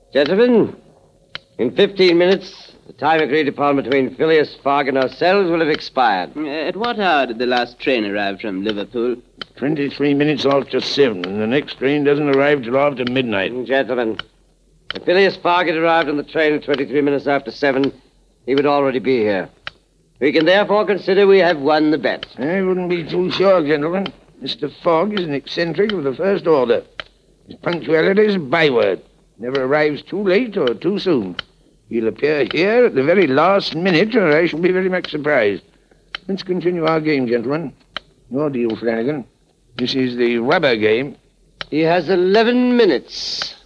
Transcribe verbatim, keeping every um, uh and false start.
Gentlemen, in fifteen minutes, the time agreed upon between Phileas Fogg and ourselves will have expired. Uh, at what hour did the last train arrive from Liverpool? Twenty-three minutes after seven, and the next train doesn't arrive till after midnight. Gentlemen, if Phileas Fogg had arrived on the train at twenty-three minutes after seven, he would already be here. We can therefore consider we have won the bet. I wouldn't be too sure, gentlemen. Mister Fogg is an eccentric of the first order. His punctuality is a byword. Never arrives too late or too soon. He'll appear here at the very last minute, or I shall be very much surprised. Let's continue our game, gentlemen. Your deal, Flanagan. This is the rubber game. He has eleven minutes.